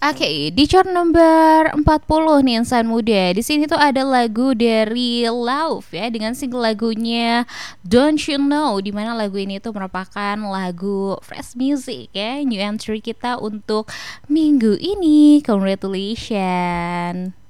Oke, di chart number 40 nih insan muda. Di sini tuh ada lagu dari Lauv ya dengan single lagunya Don't You Know, di mana lagu ini tuh merupakan lagu fresh music ya, new entry kita untuk minggu ini. Congratulations.